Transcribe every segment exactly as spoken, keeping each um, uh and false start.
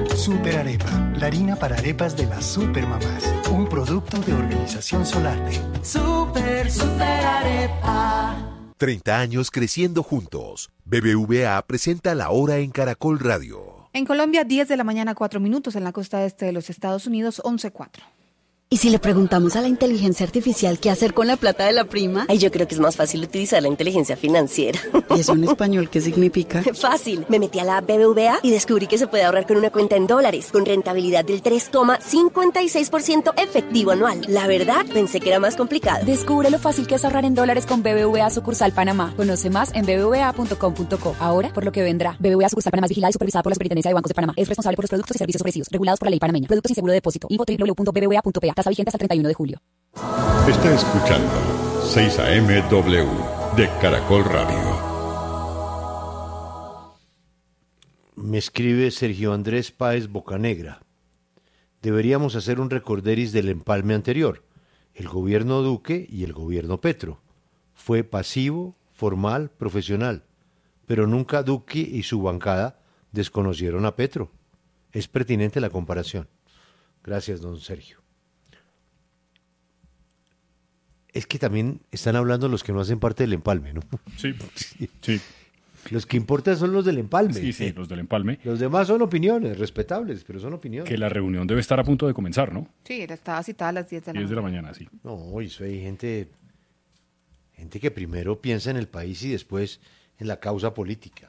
Super Arepa, la harina para arepas de las supermamás. Un producto de Organización Solarte. Super, super arepa. treinta años creciendo juntos. B B V A presenta La Hora en Caracol Radio. En Colombia, diez de la mañana, cuatro minutos. En la costa este de los Estados Unidos, once cuatro. ¿Y si le preguntamos a la inteligencia artificial qué hacer con la plata de la prima? Ay, yo creo que es más fácil utilizar la inteligencia financiera. ¿Y eso en español qué significa? Fácil. Me metí a la B B V A y descubrí que se puede ahorrar con una cuenta en dólares, con rentabilidad del tres coma cincuenta y seis por ciento efectivo anual. La verdad, pensé que era más complicado. Descubre lo fácil que es ahorrar en dólares con B B V A Sucursal Panamá. Conoce más en b b v a punto com punto co. Ahora, por lo que vendrá. B B V A Sucursal Panamá es vigilada y supervisada por la Superintendencia de Bancos de Panamá. Es responsable por los productos y servicios ofrecidos, regulados por la ley panameña. Productos y seguro de depósito. Info doble u doble u doble u punto b b v a punto p a. Tasa vigente hasta el treinta y uno de julio. Está escuchando seis A M W de Caracol Radio. Me escribe Sergio Andrés Páez Bocanegra. Deberíamos hacer un recorderis del empalme anterior. El gobierno Duque y el gobierno Petro. Fue pasivo, formal, profesional. Pero nunca Duque y su bancada desconocieron a Petro. Es pertinente la comparación. Gracias, don Sergio. Es que también están hablando los que no hacen parte del empalme, ¿no? Sí, sí. Los que importan son los del empalme. Sí, sí, los del empalme. Los demás son opiniones, respetables, pero son opiniones. Que la reunión debe estar a punto de comenzar, ¿no? Sí, estaba citada a las diez de la diez mañana. de la mañana, sí. No, eso hay gente, gente que primero piensa en el país y después en la causa política.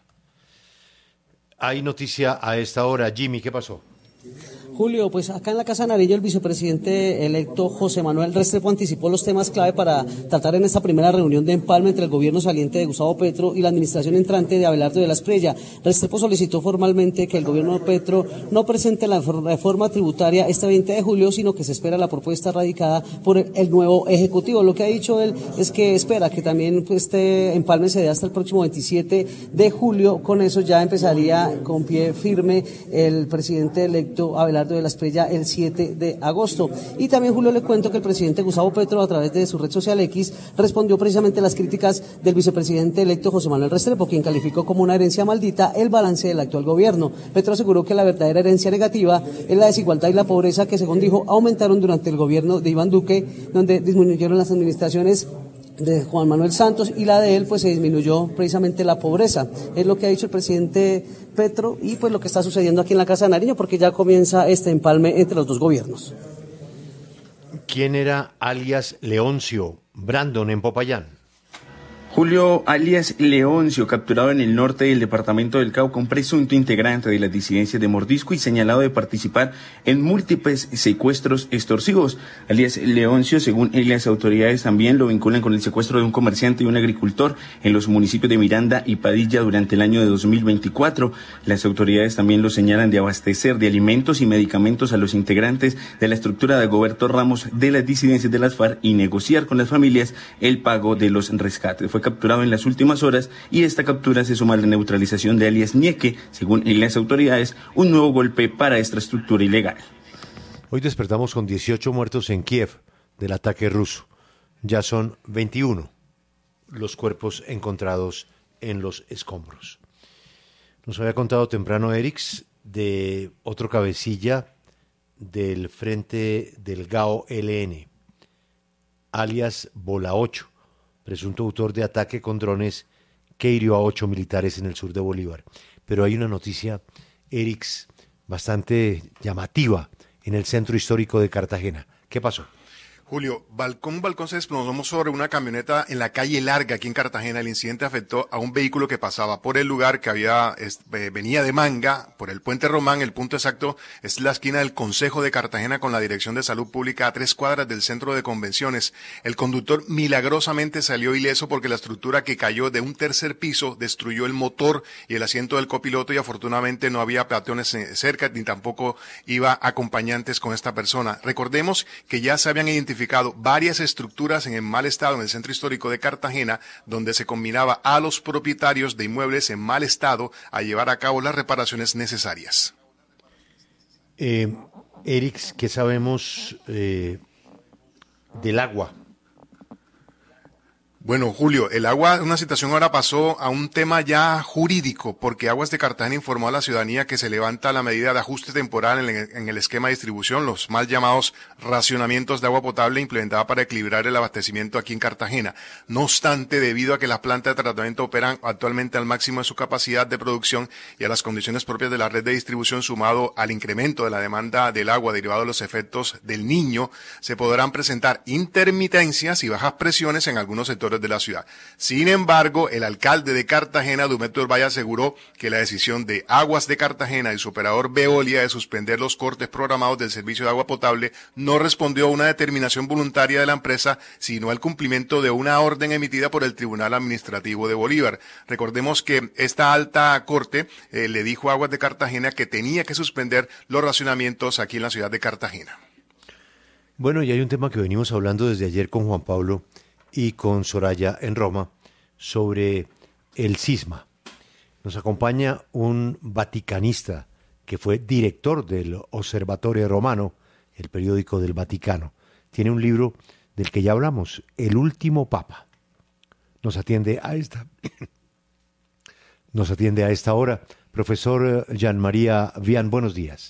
Hay noticia a esta hora. Jimmy, ¿qué pasó? Julio, pues acá en la Casa de Nariño el vicepresidente electo José Manuel Restrepo anticipó los temas clave para tratar en esta primera reunión de empalme entre el gobierno saliente de Gustavo Petro y la administración entrante de Abelardo de la Espriella. Restrepo solicitó formalmente que el gobierno de Petro no presente la reforma tributaria este veinte de julio, sino que se espera la propuesta radicada por el nuevo Ejecutivo. Lo que ha dicho él es que espera que también pues, este empalme se dé hasta el próximo veintisiete de julio. Con eso ya empezaría con pie firme el presidente electo Abelardo de la Espriella el siete de agosto. Y también, Julio, le cuento que el presidente Gustavo Petro, a través de su red social X, respondió precisamente a las críticas del vicepresidente electo José Manuel Restrepo, quien calificó como una herencia maldita el balance del actual gobierno. Petro aseguró que la verdadera herencia negativa es la desigualdad y la pobreza que, según dijo, aumentaron durante el gobierno de Iván Duque, donde disminuyeron las administraciones de Juan Manuel Santos y la de él pues se disminuyó precisamente la pobreza. Es lo que ha dicho el presidente Petro y pues lo que está sucediendo aquí en la Casa de Nariño, porque ya comienza este empalme entre los dos gobiernos. ¿Quién era alias Leoncio? Brandon en Popayán. Julio alias Leoncio, capturado en el norte del departamento del Cauca, un presunto integrante de las disidencias de Mordisco y señalado de participar en múltiples secuestros extorsivos. Alias Leoncio, según las autoridades, también lo vinculan con el secuestro de un comerciante y un agricultor en los municipios de Miranda y Padilla durante el año de dos mil veinticuatro. Las autoridades también lo señalan de abastecer de alimentos y medicamentos a los integrantes de la estructura de Dagoberto Ramos de las disidencias de las FARC y negociar con las familias el pago de los rescates. Fue capturado en las últimas horas y esta captura se suma a la neutralización de alias Ñeque, según las autoridades, un nuevo golpe para esta estructura ilegal. Hoy despertamos con dieciocho muertos en Kiev del ataque ruso. Ya son veintiuno los cuerpos encontrados en los escombros. Nos había contado temprano Erix de otro cabecilla del frente del G A O L N, alias Bola ocho, presunto autor de ataque con drones que hirió a ocho militares en el sur de Bolívar. Pero hay una noticia, Erix, bastante llamativa en el centro histórico de Cartagena. ¿Qué pasó? Julio, balcón, un balcón se desplomó sobre una camioneta en la calle Larga, aquí en Cartagena. El incidente afectó a un vehículo que pasaba por el lugar, que había es, eh, venía de Manga, por el Puente Román. El punto exacto es la esquina del Consejo de Cartagena con la Dirección de Salud Pública a tres cuadras del Centro de Convenciones. El conductor milagrosamente salió ileso porque la estructura que cayó de un tercer piso destruyó el motor y el asiento del copiloto, y afortunadamente no había peatones cerca ni tampoco iba acompañantes con esta persona. Recordemos que ya se habían identificado varias estructuras en mal estado en el centro histórico de Cartagena, donde se combinaba a los propietarios de inmuebles en mal estado a llevar a cabo las reparaciones necesarias. Eh, Erix, ¿qué sabemos eh, del agua? Bueno, Julio, el agua, una situación ahora pasó a un tema ya jurídico, porque Aguas de Cartagena informó a la ciudadanía que se levanta la medida de ajuste temporal en el, en el esquema de distribución, los mal llamados racionamientos de agua potable implementada para equilibrar el abastecimiento aquí en Cartagena. No obstante, debido a que las plantas de tratamiento operan actualmente al máximo de su capacidad de producción y a las condiciones propias de la red de distribución, sumado al incremento de la demanda del agua derivado de los efectos del Niño, se podrán presentar intermitencias y bajas presiones en algunos sectores de la ciudad. Sin embargo, el alcalde de Cartagena, Dumeto del Valle, aseguró que la decisión de Aguas de Cartagena y su operador Veolia de suspender los cortes programados del servicio de agua potable no respondió a una determinación voluntaria de la empresa, sino al cumplimiento de una orden emitida por el Tribunal Administrativo de Bolívar. Recordemos que esta alta corte eh, le dijo a Aguas de Cartagena que tenía que suspender los racionamientos aquí en la ciudad de Cartagena. Bueno, y hay un tema que venimos hablando desde ayer con Juan Pablo y con Soraya en Roma sobre el cisma. Nos acompaña un vaticanista que fue director del Osservatore Romano, el periódico del Vaticano. Tiene un libro del que ya hablamos, El último Papa. Nos atiende a esta, nos atiende a esta hora. Profesor Jean María Vian, buenos días.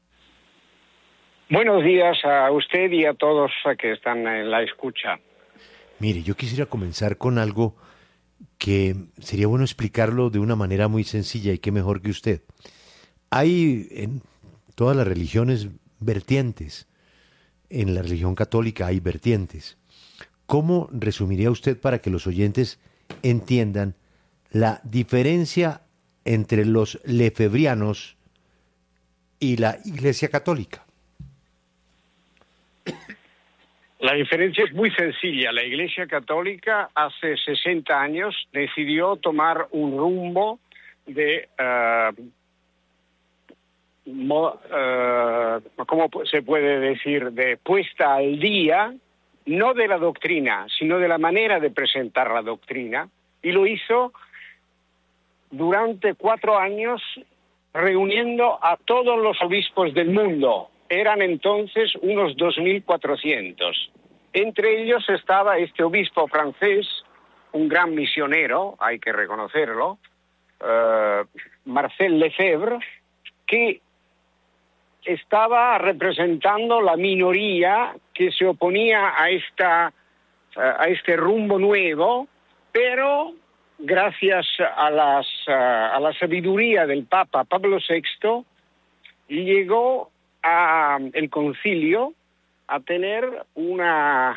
Buenos días a usted y a todos que están en la escucha. Mire, yo quisiera comenzar con algo que sería bueno explicarlo de una manera muy sencilla y qué mejor que usted. Hay en todas las religiones vertientes. En la religión católica hay vertientes. ¿Cómo resumiría usted para que los oyentes entiendan la diferencia entre los lefebrianos y la Iglesia Católica? La diferencia es muy sencilla. La Iglesia Católica hace sesenta años decidió tomar un rumbo de, uh, mo, uh, ¿cómo se puede decir?, de puesta al día, no de la doctrina, sino de la manera de presentar la doctrina, y lo hizo durante cuatro años reuniendo a todos los obispos del mundo. Eran entonces unos dos mil cuatrocientos. Entre ellos estaba este obispo francés, un gran misionero, hay que reconocerlo, uh, Marcel Lefebvre, que estaba representando la minoría que se oponía a, esta, uh, a este rumbo nuevo, pero gracias a, las, uh, a la sabiduría del Papa Pablo sexto, llegó a el concilio a tener una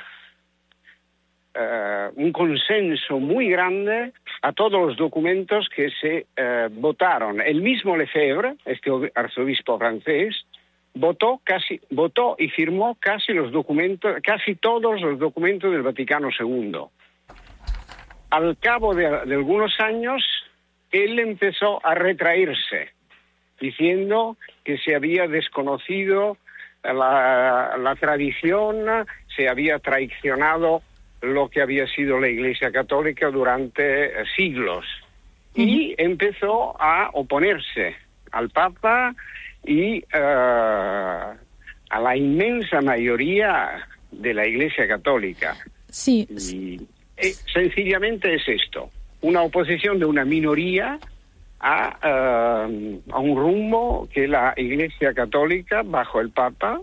uh, un consenso muy grande a todos los documentos que se uh, votaron. El mismo Lefebvre, este arzobispo francés, votó casi votó y firmó casi los documentos, casi todos los documentos del Vaticano segundo. Al cabo de, de algunos años, él empezó a retraerse, diciendo que se había desconocido la, la tradición, se había traicionado lo que había sido la Iglesia Católica durante siglos. Uh-huh. Y empezó a oponerse al Papa y uh, a la inmensa mayoría de la Iglesia Católica. Sí. Y eh, sencillamente es esto, una oposición de una minoría A, uh, a un rumbo que la Iglesia Católica, bajo el Papa,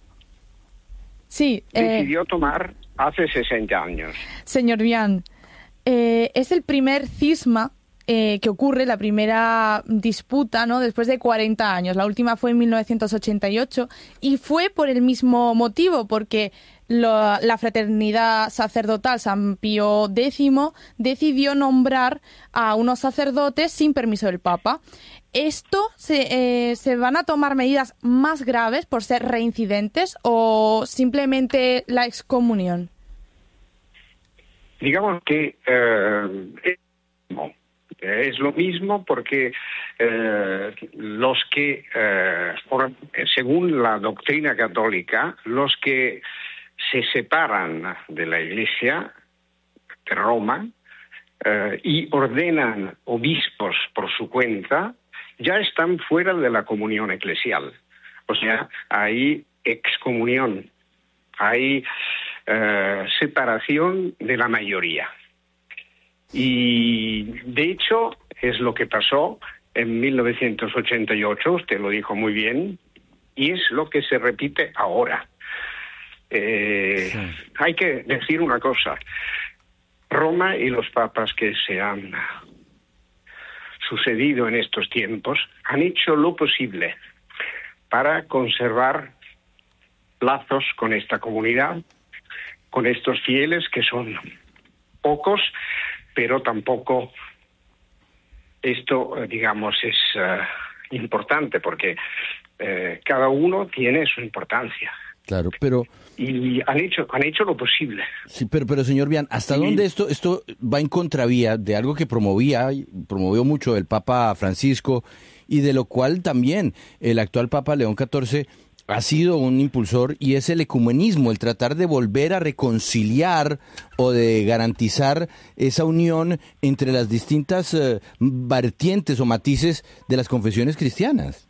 sí, eh, decidió tomar hace sesenta años. Señor Vian, eh, es el primer cisma eh, que ocurre, la primera disputa, ¿no?, después de cuarenta años. La última fue en mil novecientos ochenta y ocho y fue por el mismo motivo, porque Lo, la fraternidad sacerdotal San Pío X decidió nombrar a unos sacerdotes sin permiso del Papa. ¿Esto se, eh, se van a tomar medidas más graves por ser reincidentes o simplemente la excomunión? Digamos que eh, es, es lo mismo porque eh, los que, eh, por, según la doctrina católica, los que se separan de la Iglesia de Roma eh, y ordenan obispos por su cuenta, ya están fuera de la comunión eclesial. O sea, hay excomunión, hay eh, separación de la mayoría. Y de hecho es lo que pasó en mil novecientos ochenta y ocho, usted lo dijo muy bien, y es lo que se repite ahora. Eh, sí. Hay que decir una cosa, Roma y los papas que se han sucedido en estos tiempos han hecho lo posible para conservar lazos con esta comunidad, con estos fieles que son pocos, pero tampoco esto, digamos, es uh, importante porque uh, cada uno tiene su importancia. Claro, pero... Y han hecho, han hecho lo posible. Sí, pero, pero señor Vian, ¿hasta sí. dónde esto, esto va en contravía de algo que promovía, promovió mucho el Papa Francisco y de lo cual también el actual Papa León catorce ha sido un impulsor, y es el ecumenismo, el tratar de volver a reconciliar o de garantizar esa unión entre las distintas uh, vertientes o matices de las confesiones cristianas?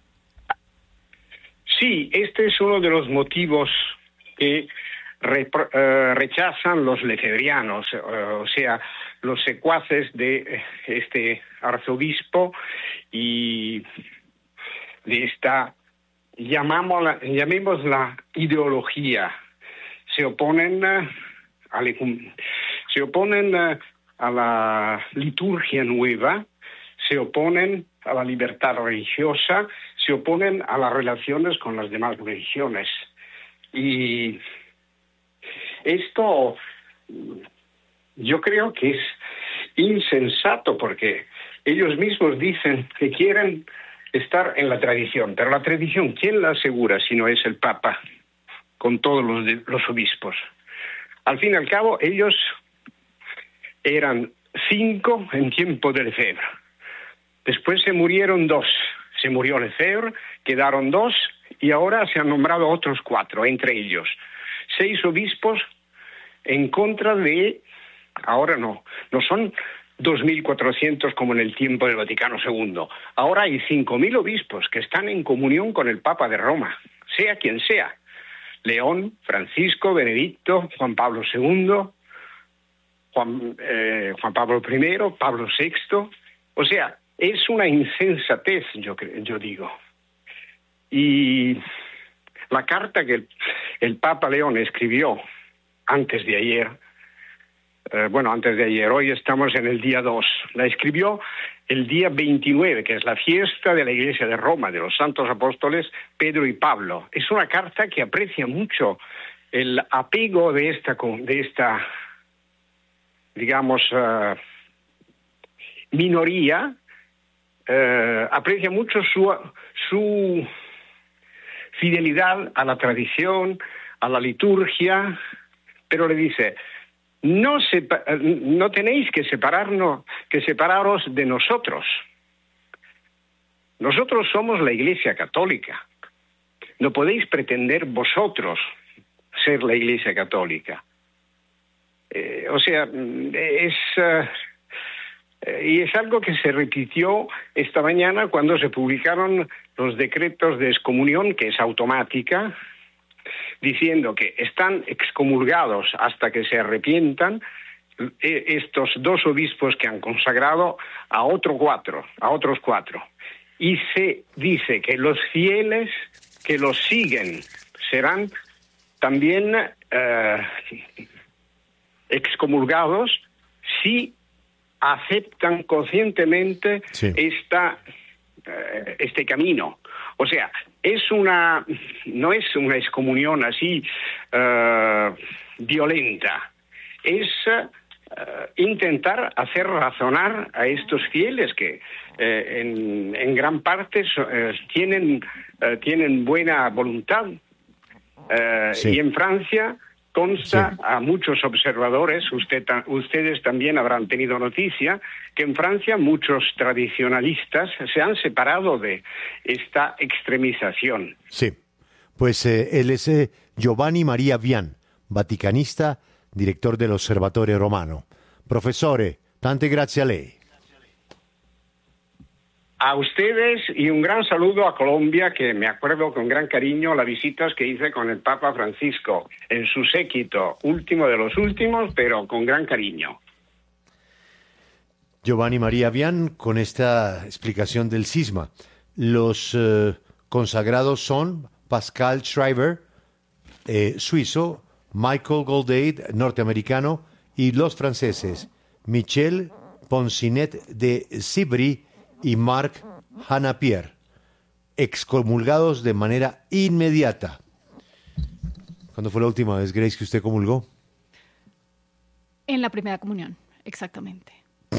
Sí, este es uno de los motivos que re, uh, rechazan los lefebvrianos, uh, o sea, los secuaces de este arzobispo y de esta, llamémosla, llamémosla ideología. Se oponen uh, al, se oponen uh, a la liturgia nueva, se oponen a la libertad religiosa, se oponen a las relaciones con las demás religiones. Y esto yo creo que es insensato porque ellos mismos dicen que quieren estar en la tradición, pero la tradición, ¿quién la asegura si no es el Papa con todos los, los obispos? Al fin y al cabo, ellos eran cinco en tiempo de Lefebvre. Después se murieron dos. Se murió Lefebvre, quedaron dos, y ahora se han nombrado otros cuatro, entre ellos seis obispos en contra de, ahora no, no son dos mil cuatrocientos como en el tiempo del Vaticano segundo. Ahora hay cinco mil obispos que están en comunión con el Papa de Roma, sea quien sea. León, Francisco, Benedicto, Juan Pablo segundo, Juan, eh, Juan Pablo primero, Pablo sexto. O sea, es una insensatez, yo, yo digo. Y la carta que el, el Papa León escribió antes de ayer, eh, bueno, antes de ayer, hoy estamos en el día dos, la escribió el día veintinueve, que es la fiesta de la Iglesia de Roma, de los santos apóstoles Pedro y Pablo. Es una carta que aprecia mucho el apego de esta, de esta digamos, uh, minoría, uh, aprecia mucho su, su fidelidad a la tradición, a la liturgia, pero le dice, no, sepa- no tenéis que separarnos, que separaros de nosotros. Nosotros somos la Iglesia Católica. No podéis pretender vosotros ser la Iglesia Católica. Eh, o sea, es... Uh, y es algo que se repitió esta mañana cuando se publicaron los decretos de excomunión, que es automática, diciendo que están excomulgados hasta que se arrepientan estos dos obispos que han consagrado a otros cuatro, a otros cuatro. Y se dice que los fieles que los siguen serán también eh, excomulgados si aceptan conscientemente sí. esta, eh, este camino. O sea, es una, no es una excomunión así uh, violenta, es uh, intentar hacer razonar a estos fieles que eh, en, en gran parte so, eh, tienen, eh, tienen buena voluntad. Eh, sí. Y en Francia consta sí. a muchos observadores, usted, ustedes también habrán tenido noticia, que en Francia muchos tradicionalistas se han separado de esta extremización. Sí, pues eh, él es eh, Giovanni Maria Vian, vaticanista, director del Osservatore Romano. Professore, tante grazie a lei. A ustedes y un gran saludo a Colombia, que me acuerdo con gran cariño las visitas que hice con el Papa Francisco en su séquito, último de los últimos, pero con gran cariño. Giovanni María Vian, con esta explicación del cisma. Los eh, consagrados son Pascal Schreiber, eh, suizo, Michael Goldade, norteamericano, y los franceses, Michel Ponsinet de Cibry y Marc Hanapierre, excomulgados de manera inmediata. ¿Cuándo fue la última vez, Grace, que usted comulgó? En la primera comunión, exactamente.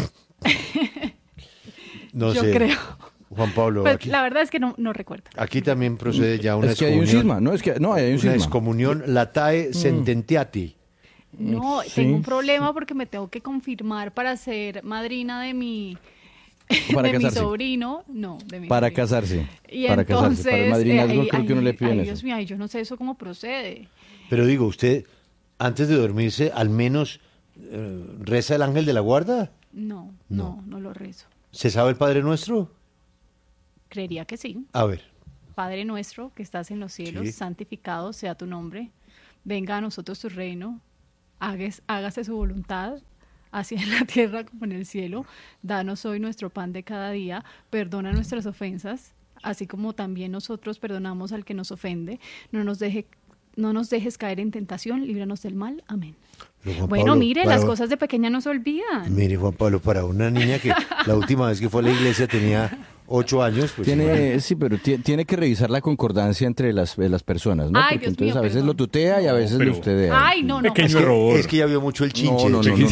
No Yo sé. creo. Juan Pablo, Pues, aquí, la verdad es que no, no recuerdo. aquí también procede ya una Es que hay un excomunión. cisma, ¿no? Es que, no, hay un Una cisma. excomunión latae sententiati. No, Sí. tengo un problema porque me tengo que confirmar para ser madrina de mi, Para de mi casarse. sobrino. No, de mi Para sobrino. casarse. Y para entonces, casarse. Para el madrinazgo eh, ay, creo que uno ay, le piden ay, eso. Dios mío, ay, yo no sé eso cómo procede. Pero digo, usted, antes de dormirse, al menos eh, reza el ángel de la guarda. No, no, no lo rezo. ¿Se sabe el Padre Nuestro? Creería que sí. A ver. Padre nuestro que estás en los cielos, Sí. santificado sea tu nombre. Venga a nosotros tu reino. Hágase, hágase su voluntad, así en la tierra como en el cielo. Danos hoy nuestro pan de cada día. Perdona nuestras ofensas, así como también nosotros perdonamos al que nos ofende. No nos deje, no nos dejes caer en tentación, líbranos del mal. Amén. Pero, Juan Bueno, Pablo, mire, para- las cosas de pequeña no se olvidan. Mire, Juan Pablo, para una niña que la última vez que fue a la iglesia tenía ocho años, pues... Tiene, sí, pero ti- tiene que revisar la concordancia entre las, eh, las personas, ¿no? Ay, Porque Dios entonces mío, a veces perdón. lo tutea y a veces pero- lo ustedea. Ay, no, no. Pequeño es, que, error. es que ya vio mucho el chinche. No, no, no, no,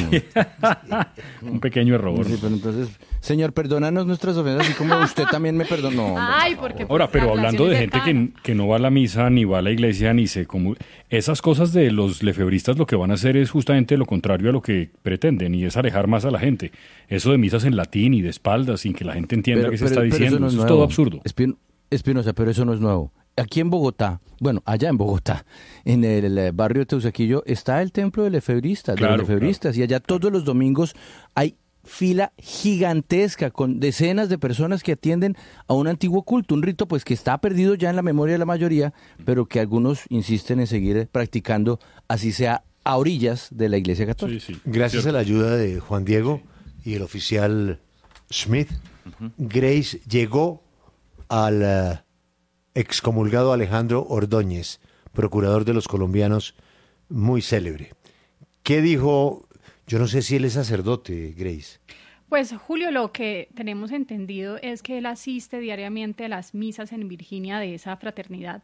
no. Un pequeño error. Sí, pero entonces, señor, perdónanos nuestras ofensas, así como usted también me perdonó. Ay, porque pues, Ahora, pero la hablando de relación gente es que, que no va a la misa, ni va a la iglesia, ni se como esas cosas de los lefebristas lo que van a hacer es justamente lo contrario a lo que pretenden, y es alejar más a la gente. Eso de misas en latín y de espaldas sin que la gente entienda Pero- qué se pero- está pero diciendo, no eso es nuevo. todo absurdo. Espin- Espinosa, pero eso no es nuevo. Aquí en Bogotá, bueno, allá en Bogotá, en el eh, barrio de Teusaquillo, está el templo de lefebristas, de Claro, los lefebristas, y allá todos los domingos hay fila gigantesca con decenas de personas que atienden a un antiguo culto, un rito pues que está perdido ya en la memoria de la mayoría, pero que algunos insisten en seguir practicando, así sea a orillas de la Iglesia Católica. Gracias a la ayuda de Juan Diego y el oficial Smith, Grace llegó al eh, excomulgado Alejandro Ordóñez, procurador de los colombianos, muy célebre. ¿Qué dijo? Yo no sé si él es sacerdote, Grace. Pues Julio, lo que tenemos entendido es que él asiste diariamente a las misas en Virginia de esa fraternidad,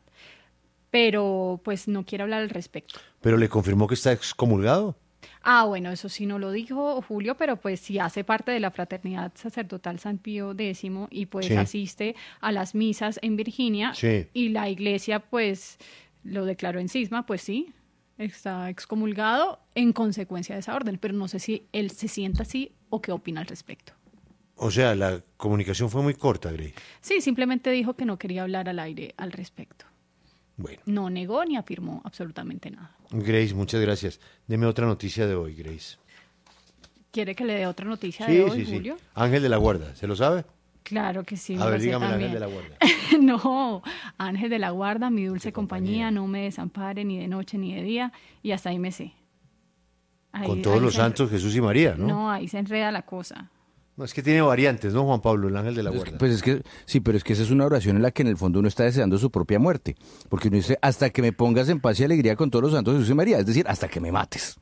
pero pues no quiere hablar al respecto. ¿Pero le confirmó que está excomulgado? Ah, bueno, eso sí no lo dijo Julio, pero pues sí hace parte de la fraternidad sacerdotal San Pío X y pues Sí. asiste a las misas en Virginia Sí. y la iglesia pues lo declaró en cisma, pues sí, está excomulgado en consecuencia de esa orden, pero no sé si él se sienta así o qué opina al respecto. O sea, la comunicación fue muy corta, Grace. Sí, simplemente dijo que no quería hablar al aire al respecto. Bueno. No negó ni afirmó absolutamente nada. Grace, muchas gracias. Deme otra noticia de hoy, Grace. ¿Quiere que le dé otra noticia Sí, de hoy, sí, sí. Julio? Ángel de la Guarda, ¿se lo sabe? Claro que sí. A me lo ver, sé dígame el también. ángel de la guarda. No, ángel de la guarda, mi dulce compañía, no me desampare ni de noche ni de día, y hasta ahí me sé. Ahí- Con todos ahí los se enre- santos, Jesús y María, ¿no? No, ahí se enreda la cosa. No, es que tiene variantes, ¿no, Juan Pablo, el ángel de la Es que, guarda? pues es que, sí, pero es que esa es una oración en la que en el fondo uno está deseando su propia muerte. Porque uno dice, hasta que me pongas en paz y alegría con todos los santos Jesús y María. Es decir, hasta que me mates.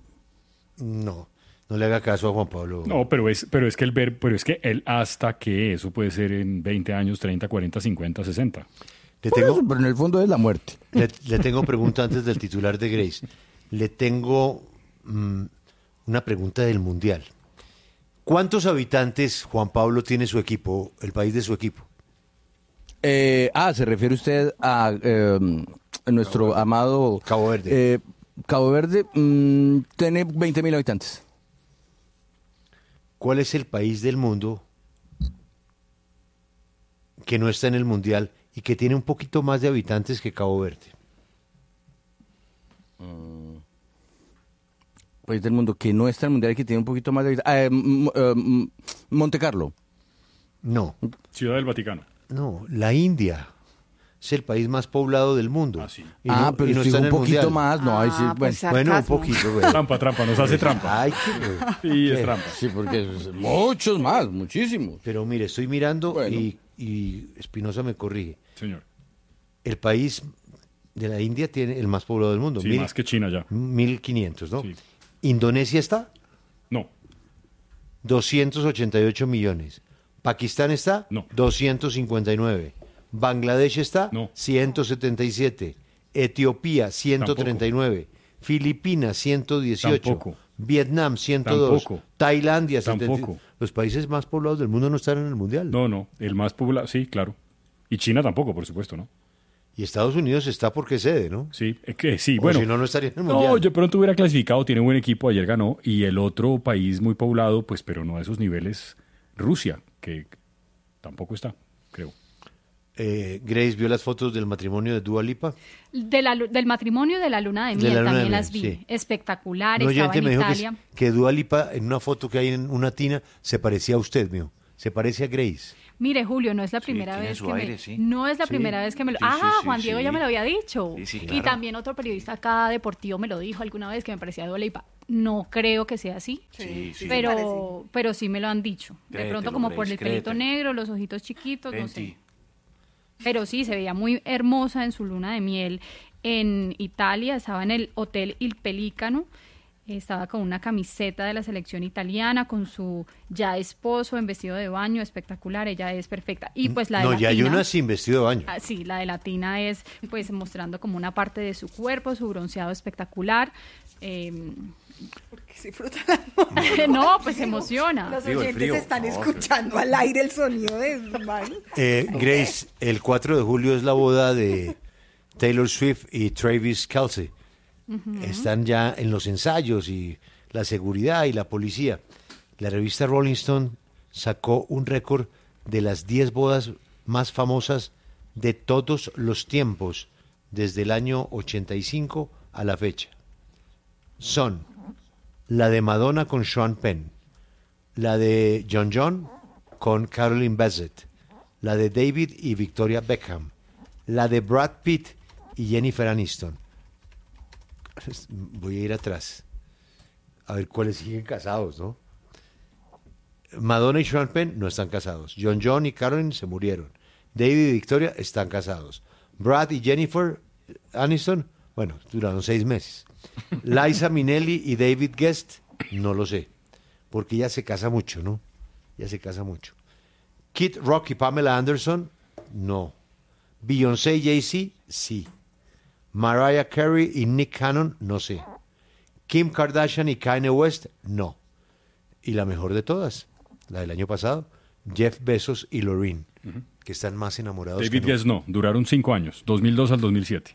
No, no le haga caso a Juan Pablo. No, pero es, pero es que el ver, pero es que el hasta que eso puede ser en veinte años, treinta, cuarenta, cincuenta, sesenta. Le Por tengo, eso, pero en el fondo es la muerte. le, le tengo pregunta antes del titular de Grace. Le tengo mm, una pregunta del Mundial. ¿Cuántos habitantes, Juan Pablo, tiene su equipo, el país de su equipo? Eh, ah, ¿se refiere usted a eh, nuestro amado... Cabo Verde. Eh, Cabo Verde mm, tiene veinte mil habitantes. ¿Cuál es el país del mundo que no está en el Mundial y que tiene un poquito más de habitantes que Cabo Verde? País del mundo que no está en el mundial, que tiene un poquito más de habitantes. Ah, eh, m- eh, m- Monte Carlo. No, Ciudad del Vaticano. no, la India. es el país más poblado del mundo. Ah, sí. Ah, pero no digo está en un el poquito mundial. más, no, ahí sí, Ah, bueno. pues Bueno, un sarcasmo. poquito, güey. Trampa, trampa, nos hace trampa. Ay, qué... Sí, es ¿Qué? trampa. Sí, porque es- muchos más, muchísimos. Pero mire, estoy mirando Bueno. y, y Espinosa me corrige. Señor. El país de la India tiene el más poblado del mundo. Sí, mil- más que China ya. mil quinientos, ¿no? Sí. ¿Indonesia está? No. doscientos ochenta y ocho millones. ¿Pakistán está? No. doscientos cincuenta y nueve. ¿Bangladesh está? No. ciento setenta y siete. Etiopía, ciento treinta y nueve. Filipinas, ciento dieciocho. Tampoco. Vietnam, ciento dos. Tampoco. Tailandia, setenta. Tampoco. Los países más poblados del mundo no están en el Mundial. No, no. El más popular, sí, claro. Y China tampoco, por supuesto, ¿no? Y Estados Unidos está porque es sede, ¿no? Sí, es que sí, O bueno. si no, no estaría en el Mundial. No, yo pronto hubiera clasificado, tiene buen equipo, ayer ganó. Y el otro país muy poblado, pues, pero no a esos niveles, Rusia, que tampoco está, creo. Eh, Grace vio las fotos del matrimonio de Dua Lipa. De la lu- del matrimonio de la luna de De miel la luna también de las miel, vi. sí. Espectacular, Un estaba oyente en me dijo que, Italia. que Dua Lipa, en una foto que hay en una tina, se parecía a usted, mío. Se parece a Grace. Mire, Julio, no es la primera tiene vez su que aire, me... sí. No es la Sí. primera vez que me lo... Sí, sí, ah, sí, Juan Diego sí. ya me lo había dicho. Sí, sí, Y claro. también otro periodista acá deportivo me lo dijo alguna vez que me parecía Dua Lipa. No creo que sea así. Sí, sí. Pero, pero sí me lo han dicho. De Créetelo, pronto como por Grace, el pelito créetelo. negro, los ojitos chiquitos, no Venti. sé. Pero sí, se veía muy hermosa en su luna de miel en Italia. Estaba en el Hotel Il Pelícano. Estaba con una camiseta de la selección italiana, con su ya esposo en vestido de baño, espectacular. Ella es perfecta. Y pues la de No, ya hay Latina- una sin vestido de baño. Ah, sí, la de Latina es pues mostrando como una parte de su cuerpo, su bronceado espectacular. Eh, no, pues se emociona. Los Digo, el oyentes frío. están No, escuchando al aire el sonido de Mario. Eh, Grace, el cuatro de julio es la boda de Taylor Swift y Travis Kelce. Ujú. Están ya en los ensayos y la seguridad y la policía. La revista Rolling Stone sacó un récord de las diez bodas más famosas de todos los tiempos, desde el año ochenta y cinco a la fecha. Son la de Madonna con Sean Penn, la de John John con Caroline Bassett, la de David y Victoria Beckham, la de Brad Pitt y Jennifer Aniston. Voy a ir atrás a ver cuáles siguen casados, ¿no? Madonna y Sean Penn no están casados. John John y Caroline se murieron. David y Victoria están casados. Brad y Jennifer Aniston, bueno, duraron seis meses. Liza Minnelli y David Guest, no lo sé, porque ella se casa mucho, ¿no? Ella se casa mucho. Kid Rock y Pamela Anderson, no. Beyoncé y Jay-Z, sí. Mariah Carey y Nick Cannon, no sé. Kim Kardashian y Kanye West, no. Y la mejor de todas, la del año pasado, Jeff Bezos y Lorraine, Ujú. que están más enamorados David que Guest no, duraron cinco años, dos mil dos al dos mil siete.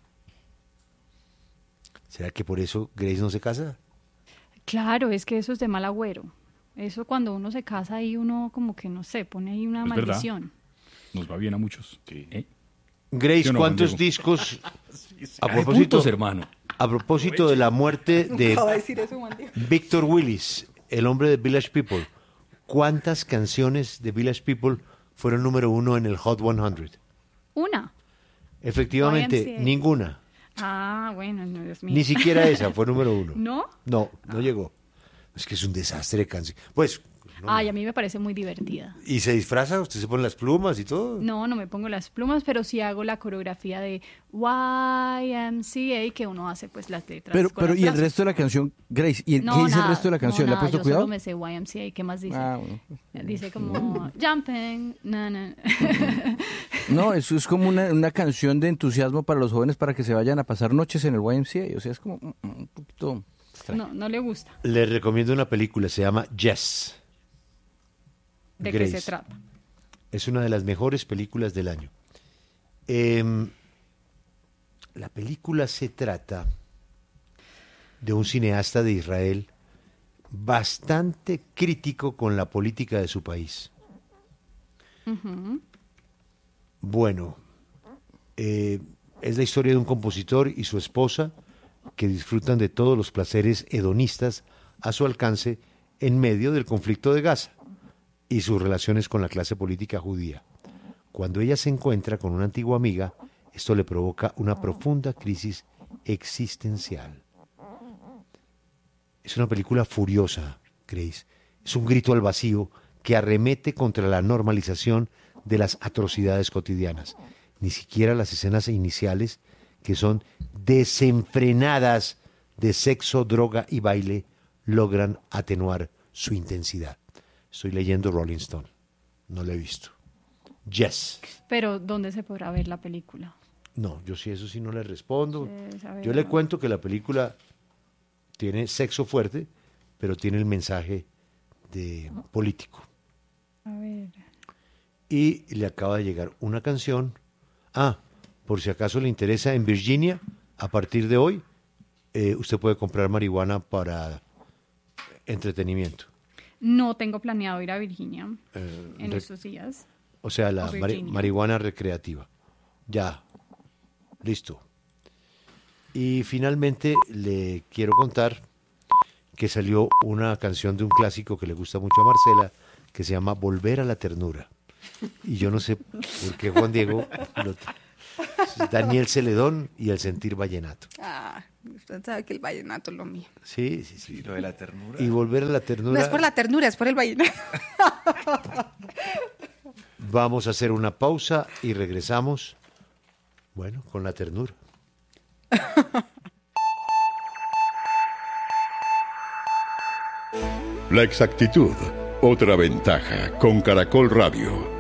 ¿Será que por eso Grace no se casa? Claro, es que eso es de mal agüero. Eso cuando uno se casa ahí uno como que no sé, pone ahí una Es verdad. maldición. Nos va bien a muchos. ¿Eh? Grace, ¿Sí o no, Juan ¿cuántos Diego? discos? A Hay propósito, puntos, hermano. A propósito de la muerte de Acaba de decir eso, Juan Diego. Victor Willis, el hombre de Village People, ¿cuántas canciones de Village People fueron número uno en el Hot cien? Una. Efectivamente, Y M C A. ninguna. Ah, bueno, no, Dios mío. Ni siquiera esa fue número uno. ¿No? No, no llegó. Es que es un desastre de canción. Pues, Ay, a mí me parece muy divertida. ¿y se disfraza? ¿Usted se pone las plumas y todo? No, no me pongo las plumas, pero sí hago la coreografía de Y M C A que uno hace pues las letras. Pero, con pero las ¿y el frases. resto de la canción, Grace? ¿Y No, qué dice nada, el resto de la canción? no, ¿Le ha nada, puesto yo cuidado? solo me sé Y M C A, ¿qué más dice? Ah, bueno. Dice como jumping, na, na. No, eso es como una, una canción de entusiasmo para los jóvenes para que se vayan a pasar noches en el Y M C A. O sea, es como mm, un poquito extraño. No, no le gusta. Les recomiendo una película, se llama Yes. ¿De qué Grace. se trata? Es una de las mejores películas del año. Em, la película se trata de un cineasta de Israel bastante crítico con la política de su país. Ujú. Bueno, eh, es la historia de un compositor y su esposa que disfrutan de todos los placeres hedonistas a su alcance en medio del conflicto de Gaza y sus relaciones con la clase política judía. Cuando ella se encuentra con una antigua amiga, esto le provoca una profunda crisis existencial. Es una película furiosa, Grace. Es un grito al vacío que arremete contra la normalización de las atrocidades cotidianas. Ni siquiera las escenas iniciales, que son desenfrenadas de sexo, droga y baile, logran atenuar su intensidad. Estoy leyendo Rolling Stone. No lo he visto. Yes. Pero, ¿dónde se podrá ver la película? No, yo sí, eso sí no le respondo. Sí, sabe, yo le no. cuento que la película tiene sexo fuerte, pero tiene el mensaje de político. A ver. Y le acaba de llegar una canción. Ah, por si acaso le interesa, en Virginia, a partir de hoy, eh, usted puede comprar marihuana para entretenimiento. No tengo planeado ir a Virginia Eh, en re- estos días. O sea, la O mari- Virginia. marihuana recreativa. Ya, listo. Y finalmente le quiero contar que salió una canción de un clásico que le gusta mucho a Marcela, que se llama Volver a la Ternura. Y yo no sé por qué Juan Diego, lo- Daniel Celedón y el sentir vallenato. Ah, usted sabe que el vallenato es lo mío. Sí, sí, sí. Lo de la ternura. Y Volver a la No Ternura. es por la ternura, es por el vallenato. Vamos a hacer una pausa y regresamos, bueno, con la ternura. La exactitud, otra ventaja con Caracol Radio.